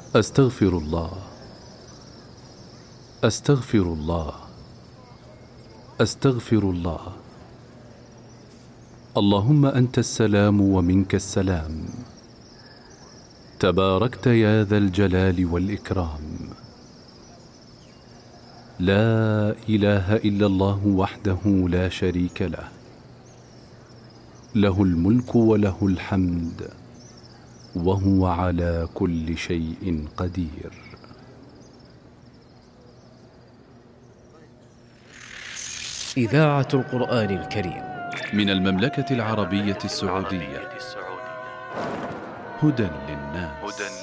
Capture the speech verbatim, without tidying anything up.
أستغفر الله، أستغفر الله، أستغفر الله. اللهم أنت السلام ومنك السلام، تباركت يا ذا الجلال والإكرام. لا إله إلا الله وحده لا شريك له، له الملك وله الحمد وهو على كل شيء قدير. إذاعة القرآن الكريم من المملكة العربية السعودية، هدى للناس.